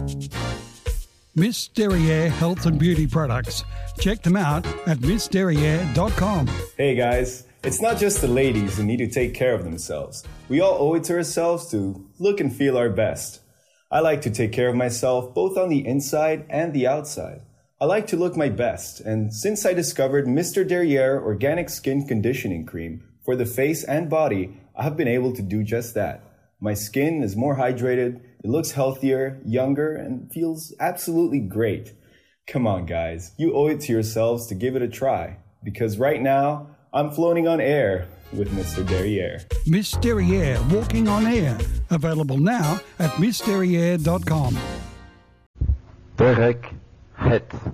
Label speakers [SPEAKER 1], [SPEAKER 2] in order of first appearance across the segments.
[SPEAKER 1] Miss Derriere Health and Beauty Products. Check them out at missderriere.com.
[SPEAKER 2] Hey guys, it's not just the ladies who need to take care of themselves. We all owe it to ourselves to look and feel our best. I like to take care of myself both on the inside and the outside. I like to look my best, and since I discovered Mr. Derriere Organic Skin Conditioning Cream for the face and body, I have been able to do just that. My skin is more hydrated, it looks healthier, younger, and feels absolutely great. Come on, guys, you owe it to yourselves to give it a try, because right now, I'm floating on air with Mr. Derriere.
[SPEAKER 1] Miss Derriere Walking on Air. Available now at missderriere.com.
[SPEAKER 3] פרק ח'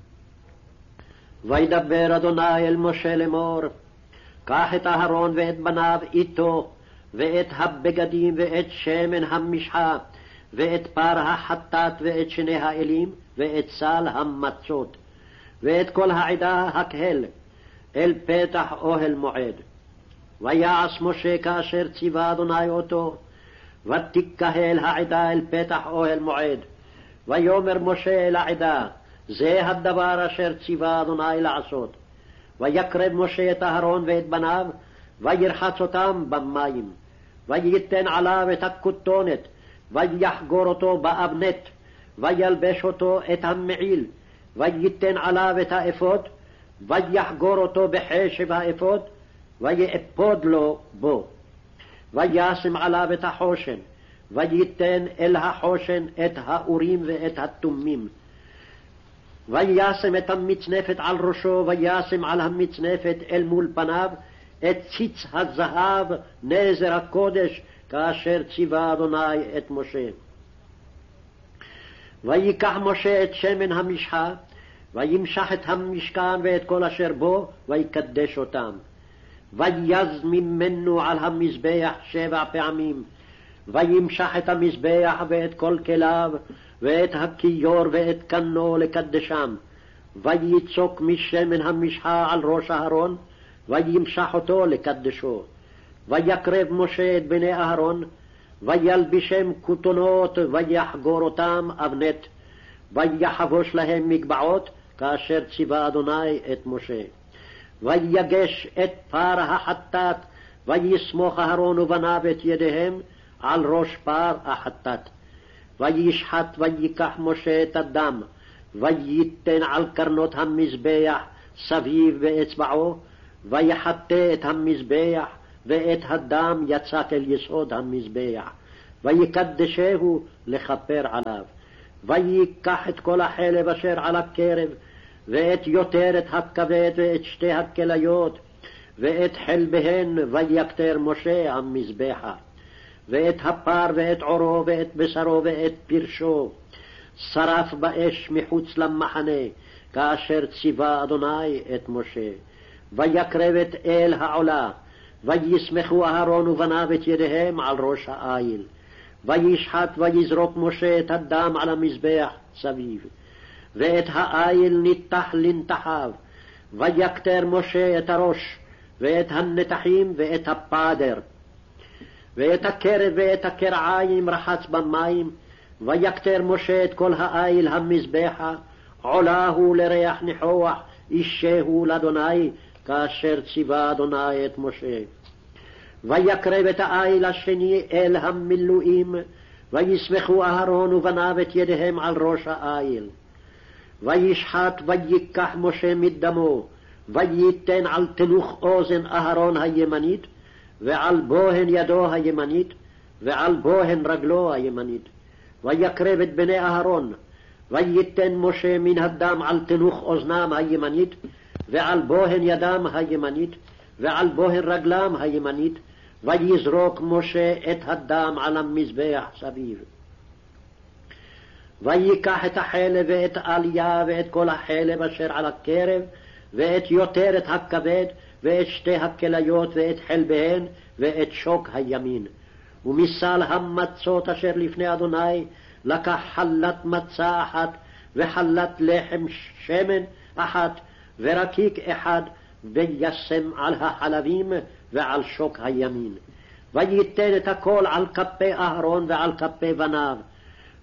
[SPEAKER 4] וידבר אדוני אל משה לאמור, קח את אהרון ואת בניו איתו, ואת הבגדים ואת שמן המשחה, ואת פר החטאת ואת שני האלים, ואת סל המצות, ואת כל העדה הקהל, אל פתח אוהל מועד. ויעש משה כאשר ציווה אדוני אותו, ותקהל העדה אל פתח אוהל מועד. ויאמר משה אל העדה, זה הדבר אשר ציווה אדוני לעשות. ויקרב משה את אהרון ואת בניו, וירחץ אותם במים. וייתן עליו את הכותונת, ויחגור אותו באבנת, וילבש אותו את המעיל, וייתן עליו את האפוד, ויחגור אותו בחשב האפוד, ויאפוד לו בו. וישם עליו את החושן, וייתן אל החושן את האורים ואת התומים. וישם את המצנפת על ראשו, וישם על המצנפת אל מול פניו את ציץ הזהב נזר הקודש, כאשר ציווה אדוני את משה. ויקח משה את שמן המשחה, וימשח את המשכן ואת כל אשר בו, ויקדש אותם. ויז ממנו על המזבח 7 פעמים, וימשח את המזבח ואת כל כליו, ואת הכיור ואת קנו לקדשם. ויצוק משמן המשחה על ראש אהרון, וימשח אותו לקדשו. ויקרב משה את בני אהרון, וילבישם כותונות, ויחגור אותם אבנת, ויחבוש להם מגבעות, כאשר ציווה אדוני את משה. ויגש את פר החטאת, ויסמוך אהרון ובניו את ידיהם על ראש פר החטאת. וישחט ויקח משה את הדם, וייתן על קרנות המזבח סביב באצבעו, ויחטא את המזבח, ואת הדם יצק אל יסוד המזבח, ויקדשהו לכפר עליו. ויקח את כל החלב אשר על הקרב, ואת יותרת הכבד, ואת שתי הכליות, ואת חלביהן, ויקטר משה המזבחה. ואת הפר, ואת עורו, ואת בשרו, ואת פרשו, שרף באש מחוץ למחנה, כאשר ציווה אדוני את משה. ויקרב את אל העולה, ויסמכו אהרון ובניו את ידיהם על ראש העיל. וישחט ויזרוק משה את הדם על המזבח סביב, ואת העיל ניתח לנתחיו. ויקטר משה את הראש, ואת הנתחים, ואת הפדר, ואת הקרב ואת הקרעיים רחץ במים. ויקטר משה את כל העיל המזבחה, עולה הוא לריח ניחוח, אישהו לאדוני, כאשר ציווה אדוני את משה. ויקרב את העיל השני אל המילואים, ויסמכו אהרון ובניו את ידיהם על ראש העיל. וישחט ויקח משה מדמו, וייתן על תנוך אוזן אהרון הימנית, ועל בוהן ידו הימנית, ועל בוהן רגלו הימנית. ויקרב את בני אהרון, וייתן משה מן הדם על תנוך אוזנם הימנית, ועל בוהן ידם הימנית, ועל בוהן רגלם הימנית, ויזרוק משה את הדם על המזבח סביב. ויקח את החלב ואת העלייה ואת כל החלב אשר על הקרב, ואת יותרת הכבד, ואת שתי הכליות, ואת חלביהן, ואת שוק הימין. ומסל המצות אשר לפני אדוני לקח חלת מצה אחת, וחלת לחם שמן אחת, ורקיק אחד, וישם על החלבים ועל שוק הימין. וייתן את הכל על כפי אהרון ועל כפי בניו,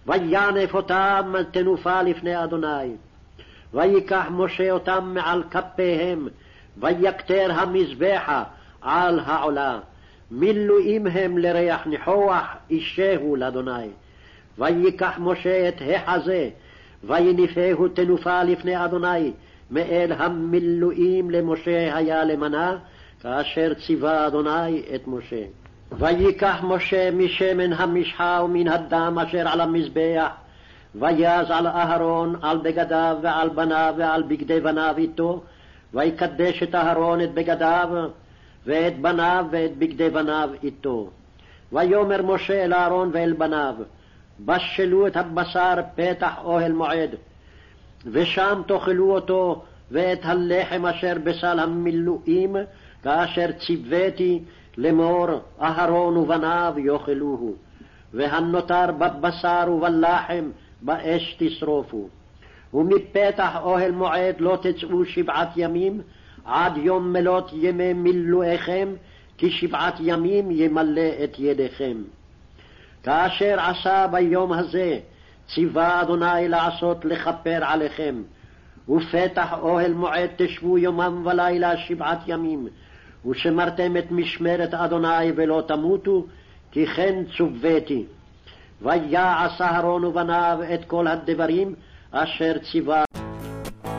[SPEAKER 4] וינף אותם תנופה לפני אדוני. ויקח משה אותם מעל כפיהם, ויקטר המזבחה על העולה. מילואים הם לריח ניחוח, אישהו לאדוני. ויקח משה את החזה, ויניפהו תנופה לפני אדוני, מאל המילואים למשה היה למנה, כאשר ציווה אדוני את משה. ויקח משה משמן המשחה ומן הדם אשר על המזבח, ויז על אהרון, על בגדיו ועל בניו ועל בגדי בניו איתו, ויקדש את אהרון את בגדיו, ואת בניו ואת בגדי בניו איתו. ויאמר משה אל אהרון ואל בניו, בשלו את הבשר פתח אוהל מועד, ושם תאכלו אותו, ואת הלחם אשר בסל המילואים, כאשר ציוויתי לאמור, אהרון ובניו יאכלוהו, והנותר בבשר ובלחם באש תשרופו. ומפתח אוהל מועד לא תצאו 7 ימים, עד יום מלות ימי מילואיכם, כי 7 ימים ימלא את ידיכם. כאשר עשה ביום הזה, ציווה אדוני לעשות לכפר עליכם, ופתח אוהל מועד תשבו יומם ולילה 7 ימים, ושמרתם את משמרת אדוני ולא תמותו, כי כן צוויתי. ויעש אהרון ובניו את כל הדברים אשר ציווה